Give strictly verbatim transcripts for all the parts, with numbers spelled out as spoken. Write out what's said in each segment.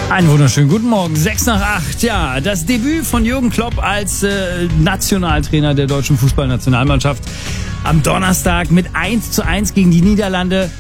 Einen wunderschönen guten Morgen, sechs nach acht. Ja, das Debüt von Jürgen Klopp als äh, Nationaltrainer der deutschen Fußballnationalmannschaft am Donnerstag mit eins zu eins gegen die Niederlande.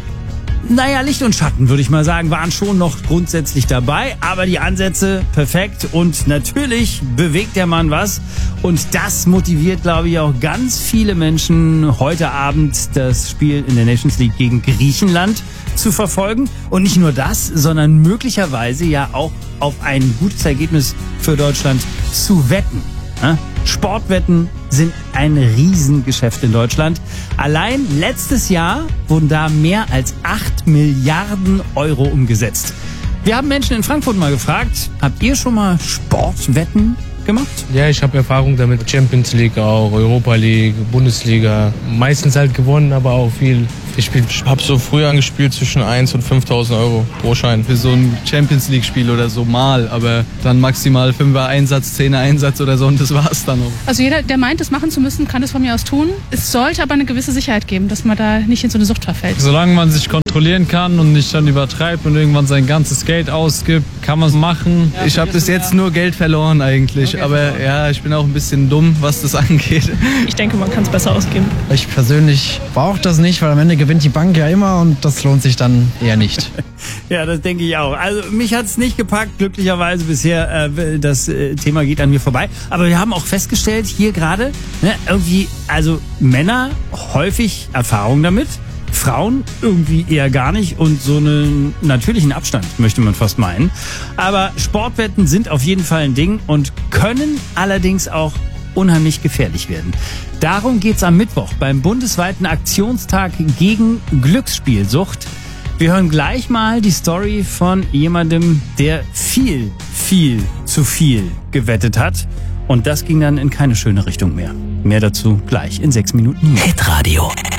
Naja, Licht und Schatten, würde ich mal sagen, waren schon noch grundsätzlich dabei, aber die Ansätze perfekt und natürlich bewegt der Mann was und das motiviert, glaube ich, auch ganz viele Menschen, heute Abend das Spiel in der Nations League gegen Griechenland zu verfolgen und nicht nur das, sondern möglicherweise ja auch auf ein gutes Ergebnis für Deutschland zu wetten. Sportwetten sind ein Riesengeschäft in Deutschland. Allein letztes Jahr wurden da mehr als acht Milliarden Euro umgesetzt. Wir haben Menschen in Frankfurt mal gefragt, habt ihr schon mal Sportwetten gemacht? Ja, ich habe Erfahrung damit. Champions League auch, Europa League, Bundesliga. Meistens halt gewonnen, aber auch viel. Ich habe so früher angespielt zwischen eins und fünftausend Euro pro Schein. Für so ein Champions League Spiel oder so mal, aber dann maximal fünfer Einsatz, zehner Einsatz oder so und das war's dann auch. Also jeder, der meint, das machen zu müssen, kann das von mir aus tun. Es sollte aber eine gewisse Sicherheit geben, dass man da nicht in so eine Sucht verfällt. Solange man sich kontrollieren kann und nicht dann übertreibt und irgendwann sein ganzes Geld ausgibt, kann man es machen. Ich habe bis jetzt nur Geld verloren eigentlich, okay, aber ja, ich bin auch ein bisschen dumm, was das angeht. Ich denke, man kann es besser ausgeben. Ich persönlich brauche das nicht, weil am Ende gewinnt die Bank ja immer und das lohnt sich dann eher nicht. Ja, das denke ich auch. Also mich hat es nicht gepackt, glücklicherweise bisher. Äh, das äh, Thema geht an mir vorbei. Aber wir haben auch festgestellt, hier gerade, ne, irgendwie, also Männer häufig Erfahrung damit, Frauen irgendwie eher gar nicht und so einen natürlichen Abstand, möchte man fast meinen. Aber Sportwetten sind auf jeden Fall ein Ding und können allerdings auch unheimlich gefährlich werden. Darum geht's am Mittwoch beim bundesweiten Aktionstag gegen Glücksspielsucht. Wir hören gleich mal die Story von jemandem, der viel, viel zu viel gewettet hat. Und das ging dann in keine schöne Richtung mehr. Mehr dazu gleich in sechs Minuten. Hitradio